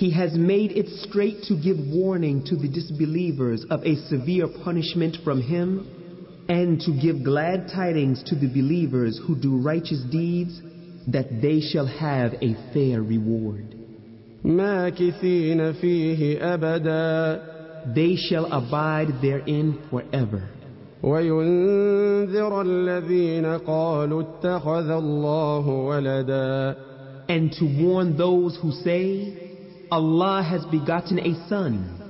He has made it straight to give warning to the disbelievers of a severe punishment from Him, and to give glad tidings to the believers who do righteous deeds, that they shall have a fair reward. ماكثين فيه أبدا. They shall abide therein forever. وينذر الذين قالوا اتخذ الله ولدا. And to warn those who say, Allah has begotten a son.